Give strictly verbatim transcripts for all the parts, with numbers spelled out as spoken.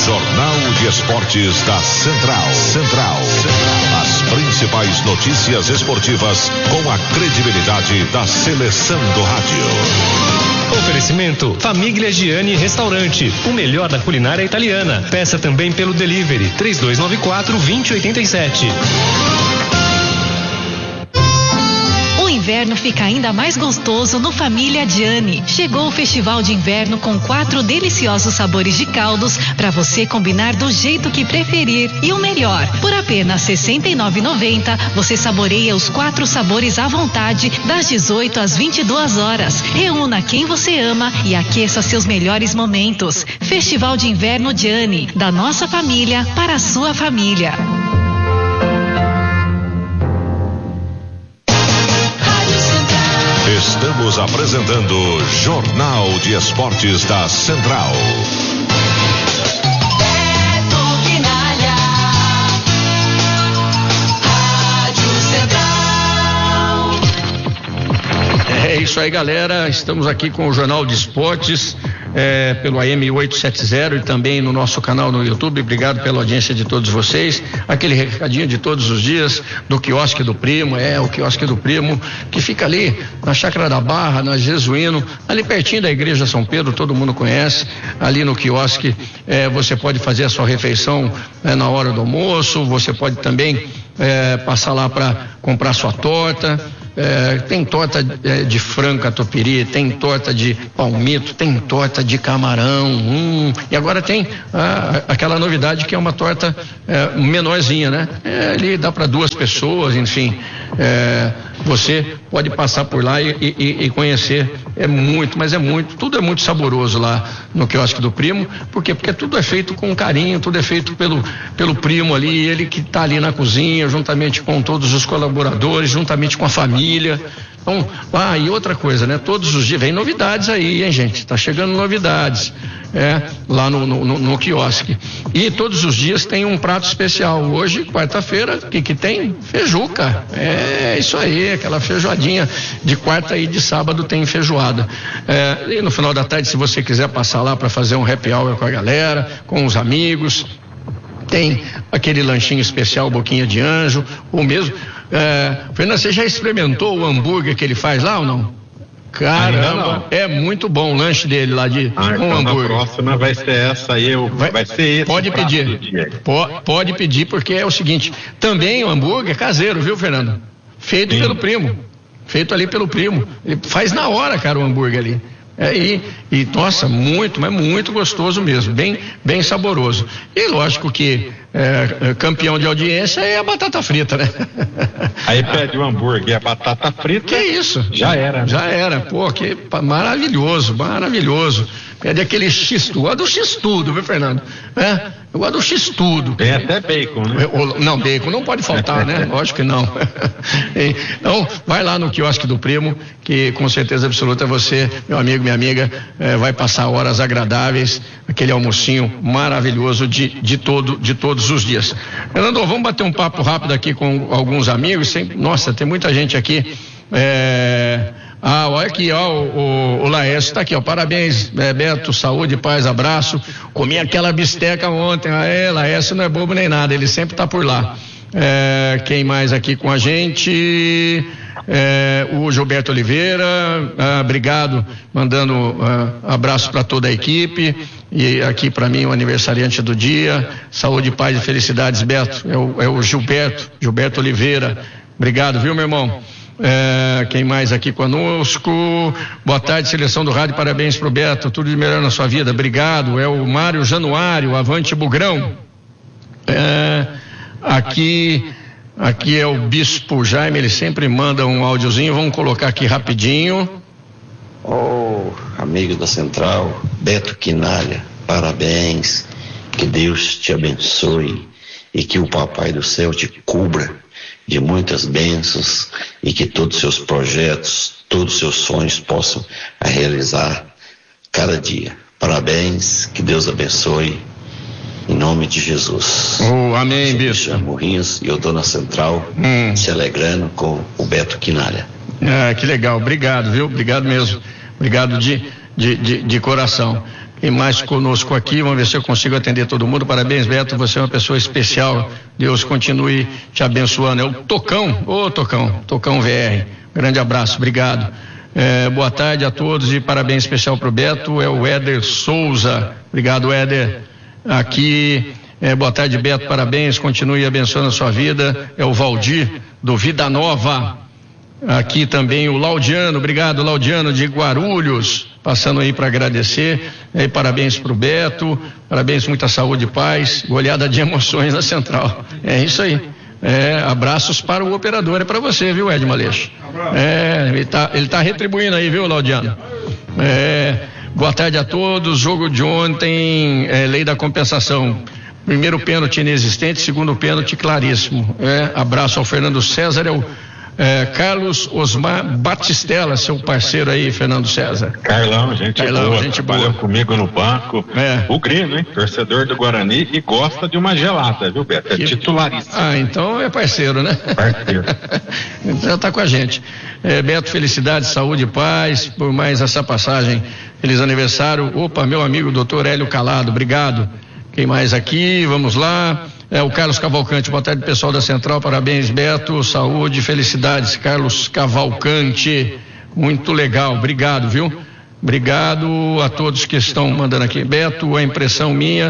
Jornal de Esportes da Central. Central. As principais notícias esportivas com a credibilidade da seleção do rádio. Oferecimento Família Gianni Restaurante, o melhor da culinária italiana. Peça também pelo delivery três dois nove quatro, dois zero oito sete. O inverno fica ainda mais gostoso no Família Gianni. Chegou o festival de inverno com quatro deliciosos sabores de caldos para você combinar do jeito que preferir. E o melhor, por apenas sessenta e nove reais e noventa centavos você saboreia os quatro sabores à vontade das dezoito às vinte e duas horas. Reúna quem você ama e aqueça seus melhores momentos. Festival de Inverno Gianni, da nossa família para a sua família. Estamos apresentando Jornal de Esportes da Central. É isso aí, galera. Estamos aqui com o Jornal de Esportes, é, pelo A M oitocentos e setenta e também no nosso canal no YouTube. Obrigado pela audiência de todos vocês. Aquele recadinho de todos os dias do quiosque do Primo, é o quiosque do Primo, que fica ali na Chácara da Barra, na Jesuíno, ali pertinho da Igreja São Pedro, todo mundo conhece. Ali no quiosque, é, você pode fazer a sua refeição é, na hora do almoço, você pode também é, passar lá para comprar sua torta. É, tem torta é, de frango catupiry, tem torta de palmito, tem torta de camarão, hum, e agora tem ah, aquela novidade que é uma torta é, menorzinha, né? É, ali dá para duas pessoas, enfim. É, você pode passar por lá e, e, e conhecer. É muito, mas é muito, tudo é muito saboroso lá no quiosque do Primo. Por quê? Porque tudo é feito com carinho, tudo é feito pelo, pelo Primo ali, ele que está ali na cozinha, juntamente com todos os colaboradores, juntamente com a família. Então, ah, e outra coisa, né? Todos os dias vem novidades aí, hein, gente? Tá chegando novidades, é, lá no, no, no, no quiosque. E todos os dias tem um prato especial. Hoje, quarta-feira, o que que tem? Feijuca. É isso aí, aquela feijoadinha de quarta e de sábado tem feijoada. É, e no final da tarde, se você quiser passar lá para fazer um happy hour com a galera, com os amigos, tem aquele lanchinho especial, boquinha de anjo, ou mesmo. É, Fernando, você já experimentou o hambúrguer que ele faz lá ou não? Caramba, é muito bom o lanche dele lá de ah, um então hambúrguer. Na próxima vai ser essa aí, eu, vai, vai ser esse. Pode pedir, pode, pode pedir, porque é o seguinte, também o hambúrguer é caseiro, viu, Fernando? Feito Sim. pelo Primo, feito ali pelo Primo, ele faz na hora, cara, o hambúrguer ali. É, e, e, nossa, muito, mas muito gostoso mesmo, bem, bem saboroso. E lógico que é, campeão de audiência é a batata frita, né? Aí pede o hambúrguer e a batata frita. Que isso? Já era. Né? Já era, pô, que maravilhoso, maravilhoso. Pede aquele x-tudo, eu gosto do x-tudo, viu, Fernando? É, eu gosto do x-tudo. Tem até bacon, né? Não, bacon não pode faltar, né? Lógico que não. Então, vai lá no quiosque do Primo, que com certeza absoluta você, meu amigo, minha amiga, eh, vai passar horas agradáveis, aquele almocinho maravilhoso de, de, todo, de todos os dias. Fernando, vamos bater um papo rápido aqui com alguns amigos. Sem, nossa, tem muita gente aqui. É... Ah, olha aqui, ó, o, o, o Laércio tá aqui, ó, parabéns, é, Beto, saúde, paz, abraço. Comi aquela bisteca ontem, ah, é, Laércio não é bobo nem nada, ele sempre tá por lá. É, quem mais aqui com a gente? É, o Gilberto Oliveira, ah, obrigado, mandando ah, abraço para toda a equipe. E aqui para mim o aniversariante do dia, saúde, paz e felicidades, Beto, é o, é o Gilberto, Gilberto Oliveira. Obrigado, viu, meu irmão? É, quem mais aqui conosco? Boa tarde, seleção do rádio, parabéns pro Beto, tudo de melhor na sua vida, obrigado. É o Mário Januário, Avante Bugrão. É, aqui aqui é o Bispo Jaime, ele sempre manda um áudiozinho, vamos colocar aqui rapidinho. Oh, amigos da Central, Beto Quinalha, parabéns, que Deus te abençoe e que o Papai do Céu te cubra de muitas bênçãos e que todos os seus projetos, todos os seus sonhos possam realizar cada dia. Parabéns, que Deus abençoe, em nome de Jesus. Oh, amém, eu bispo. Eu Morrinhos e eu estou na Central, hum. se alegrando com o Beto Quinalha. Ah, que legal, obrigado, viu? Obrigado mesmo, obrigado de, de, de, de coração. Quem mais conosco aqui? Vamos ver se eu consigo atender todo mundo. Parabéns, Beto, você é uma pessoa especial. Deus continue te abençoando. É o Tocão, ô Tocão, Tocão V R. Grande abraço, obrigado. É, boa tarde a todos e parabéns especial para o Beto. É o Éder Souza. Obrigado, Éder. Aqui, é, boa tarde, Beto, parabéns, continue abençoando a sua vida. É o Valdir, do Vida Nova. Aqui também o Laudiano, obrigado, Laudiano de Guarulhos, passando aí para agradecer. É, parabéns para o Beto, parabéns, muita saúde e paz, goleada de emoções na Central. É isso aí. É, abraços para o operador, é para você, viu, Ed Maleixo? É, ele tá, ele tá retribuindo aí, viu, Laudiano? É, boa tarde a todos. Jogo de ontem, é, lei da compensação. Primeiro pênalti inexistente, segundo pênalti claríssimo. É, abraço ao Fernando César, é o é, Carlos Osmar Batistella, seu parceiro aí, Fernando César. Carlão, gente Carlão, boa, gente trabalhou boa. comigo no banco. É. O Grilo, hein? Torcedor do Guarani e gosta de uma gelada, viu, Beto? É que... titularíssimo. Ah, então é parceiro, né? Parceiro. Então tá com a gente. É, Beto, felicidade, saúde e paz por mais essa passagem. Feliz aniversário. Opa, meu amigo doutor Hélio Calado, obrigado. Quem mais aqui? Vamos lá. É o Carlos Cavalcante, boa tarde, pessoal da Central, parabéns, Beto, saúde, felicidades, Carlos Cavalcante, muito legal, obrigado, viu? Obrigado a todos que estão mandando aqui. Beto, é impressão minha,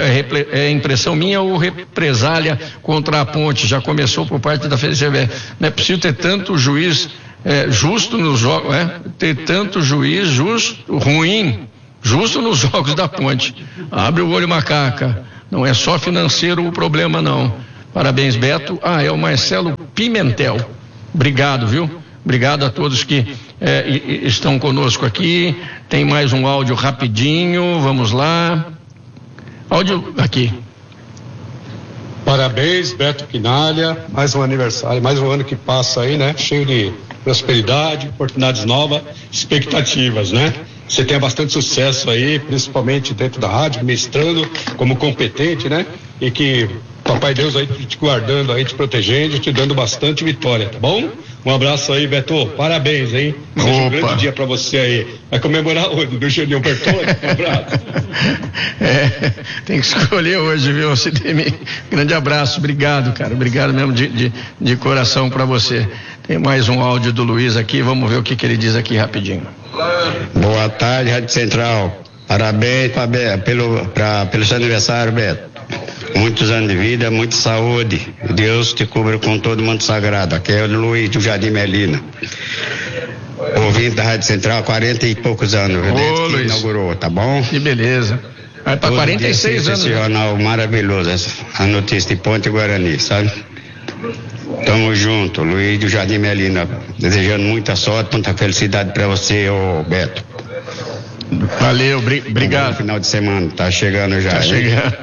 é impressão minha ou represália contra a Ponte? Já começou por parte da F C B. Não é possível ter tanto juiz é, justo nos jogos, é? Ter tanto juiz justo, ruim, justo nos jogos da Ponte. Abre o olho, macaca. Não é só financeiro o problema, não. Parabéns, Beto. Ah, é o Marcelo Pimentel. Obrigado, viu? Obrigado a todos que é, estão conosco aqui. Tem mais um áudio rapidinho. Vamos lá. Áudio aqui. Parabéns, Beto Quinalha. Mais um aniversário, mais um ano que passa aí, né? Cheio de prosperidade, oportunidades novas, expectativas, né? Você tenha bastante sucesso aí, principalmente dentro da rádio, ministrando como competente, né? E que Papai Deus aí te guardando aí, te protegendo, te dando bastante vitória, tá bom? Um abraço aí, Beto. Parabéns, hein? Seja um grande dia pra você aí. Vai comemorar hoje, do Juninho Bertone? Um abraço. É, tem que escolher hoje, viu, Cidemi? Grande abraço, obrigado, cara. Obrigado mesmo de, de, de coração pra você. Tem mais um áudio do Luiz aqui, vamos ver o que, que ele diz aqui rapidinho. Boa tarde, Rádio Central. Parabéns pra, pelo, pra, pelo seu aniversário, Beto. Muitos anos de vida, muita saúde. Deus te cubra com todo mundo sagrado. Aqui é o Luiz do Jardim Melina. Ouvinte da Rádio Central há quarenta e poucos anos. Ô, que Luiz. Inaugurou, tá bom? Que beleza. Vai pra quarenta e seis anos. Esse jornal maravilhoso, a notícia de Ponte Guarani, sabe? Tamo junto, Luiz do Jardim Melina. Desejando muita sorte, muita felicidade pra você, ô Beto. Valeu, obrigado. Um final de semana, tá chegando já. Tá chegando.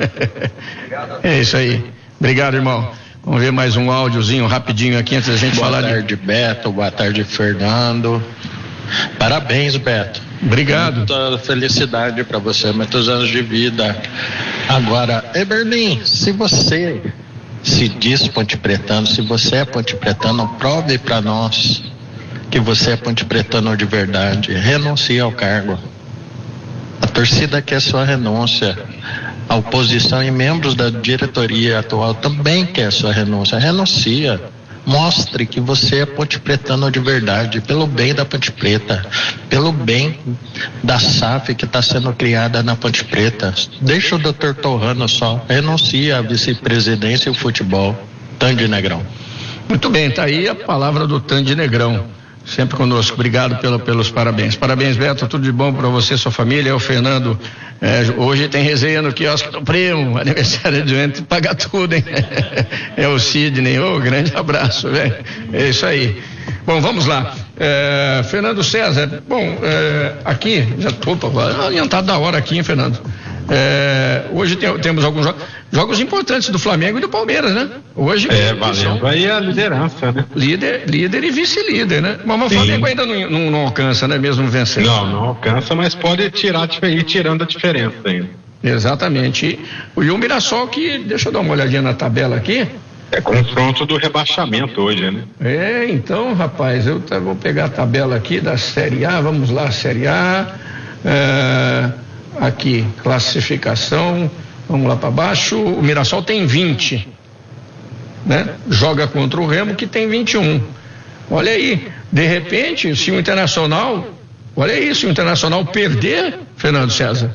É isso aí. Obrigado, irmão. Vamos ver mais um áudiozinho rapidinho aqui antes da gente boa falar. Boa tarde, de... Beto. Boa tarde, Fernando. Parabéns, Beto. Obrigado. Muita felicidade para você, muitos anos de vida. Agora, Eberlin, se você se diz Ponte Pretano, se você é Ponte Pretano, prove para nós que você é Ponte Pretano de verdade. Renuncie ao cargo. A torcida quer sua renúncia. A oposição e membros da diretoria atual também quer sua renúncia. Renuncia. Mostre que você é Ponte Pretano de verdade, pelo bem da Ponte Preta, pelo bem da S A F que está sendo criada na Ponte Preta. Deixa o doutor Torrano só. Renuncia à vice-presidência e o futebol. Tandy Negrão. Muito bem, tá aí a palavra do Tandy Negrão. Sempre conosco, obrigado pelo, pelos parabéns. Parabéns, Beto, tudo de bom para você e sua família. É o Fernando, é, hoje tem resenha no quiosque do primo, aniversário de gente, paga tudo, hein? É o Sidney, ô, oh, grande abraço, velho. É isso aí. Bom, vamos lá. É, Fernando César, bom, é, aqui, já, opa, adiantado da hora aqui, hein, Fernando? É, hoje tem, temos alguns jogos, jogos importantes do Flamengo e do Palmeiras, né? Hoje é, valendo aí a liderança, né? Líder, líder e vice-líder, né? Mas o Flamengo ainda não, não, não alcança, né? Mesmo vencendo. Não, não alcança, mas pode tirar, ir tirando a diferença ainda. Exatamente. E o Mirassol que, deixa eu dar uma olhadinha na tabela aqui. É confronto do rebaixamento hoje, né? É, então, rapaz, eu tá, vou pegar a tabela aqui da Série A, vamos lá, Série A. É, aqui, classificação, vamos lá para baixo, o Mirassol tem vinte, né? Joga contra o Remo, que tem vinte e um. Olha aí, de repente, se o Internacional, olha aí, se o Internacional perder, Fernando César,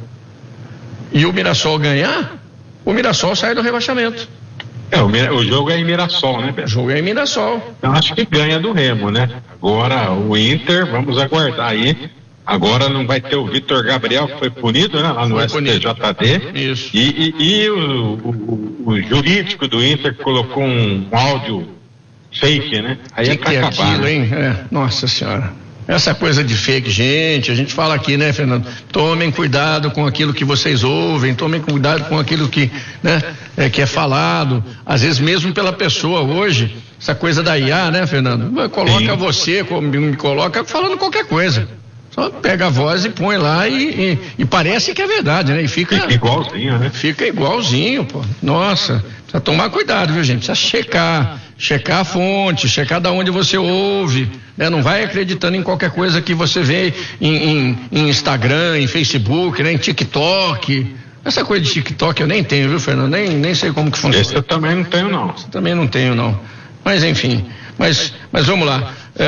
e o Mirassol ganhar, o Mirassol sai do rebaixamento. É, o, o jogo é em Mirassol, né, Beto? O jogo é em Mirassol. Então acho que ganha do Remo, né? Agora o Inter, vamos aguardar aí. Agora não vai ter o Vitor Gabriel, que foi punido, né? Lá no S T J D. Isso. E, e, e o, o, o jurídico do Inter colocou um, um áudio fake, né? Aí é pra acabar, aquilo, né? hein? É, nossa senhora. Essa coisa de fake, gente, a gente fala aqui, né, Fernando? Tomem cuidado com aquilo que vocês ouvem, tomem cuidado com aquilo que, né, é, que é falado, às vezes mesmo pela pessoa hoje, essa coisa da I A, né, Fernando? Coloca Sim. você, como me coloca, falando qualquer coisa. Só pega a voz e põe lá e, e, e parece que é verdade, né? E fica, fica igualzinho, né? Fica igualzinho, pô. Nossa, precisa tomar cuidado, viu, gente? Precisa checar, checar a fonte, checar da onde você ouve, né? Não vai acreditando em qualquer coisa que você vê em, em, em Instagram, em Facebook, né? Em TikTok. Essa coisa de TikTok eu nem tenho, viu, Fernando? Nem, nem sei como que funciona. Esse eu também não tenho, não. Esse também não tenho, não. Mas enfim, mas, mas vamos lá.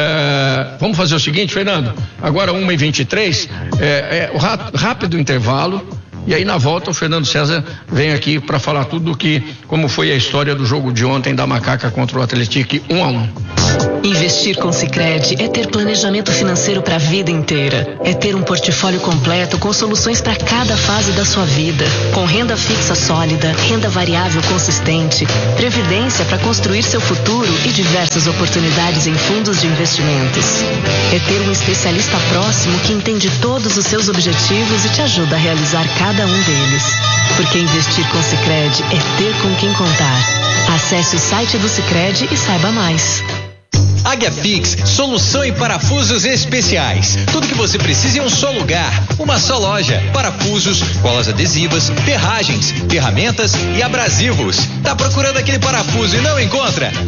É, vamos fazer o seguinte, Fernando, agora uma e vinte e três, é, é, o rápido intervalo, e aí na volta o Fernando César vem aqui para falar tudo do que, como foi a história do jogo de ontem da Macaca contra o Atlético, um a um. Investir com Sicredi é ter planejamento financeiro para a vida inteira. É ter um portfólio completo com soluções para cada fase da sua vida. Com renda fixa sólida, renda variável consistente, previdência para construir seu futuro e diversas oportunidades em fundos de investimentos. É ter um especialista próximo que entende todos os seus objetivos e te ajuda a realizar cada um deles. Porque investir com Sicredi é ter com quem contar. Acesse o site do Sicredi e saiba mais. Águia Fix, solução em parafusos especiais. Tudo que você precisa em um só lugar, uma só loja. Parafusos, colas adesivas, ferragens, ferramentas e abrasivos. Tá procurando aquele parafuso e não encontra?